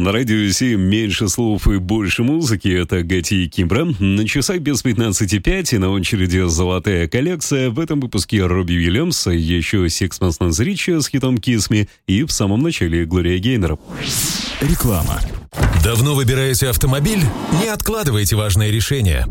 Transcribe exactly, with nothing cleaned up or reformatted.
На радио семь меньше слов и больше музыки. Это Гати и Кимбра. На часах без пятнадцати пять, и на очереди золотая коллекция. В этом выпуске Робби Уильямс, еще Six Months Rich с хитом Kiss Me и в самом начале Глория Гейнор. Реклама. Давно выбираете автомобиль? Не откладывайте важное решение.